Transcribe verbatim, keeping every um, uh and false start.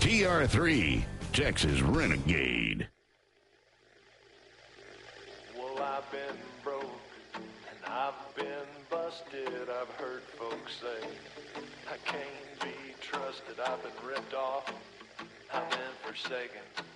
T R three, Texas Renegade. Well, I've been broke and I've been busted. I've heard folks say I can't be trusted. I've been ripped off, I've been forsaken.